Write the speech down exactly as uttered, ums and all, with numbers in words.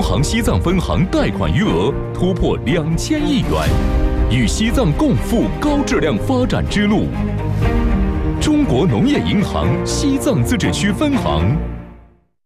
行西藏分行贷款余额突破两千亿元，与西藏共赴高质量发展之路。中国农业银行西藏自治区分行。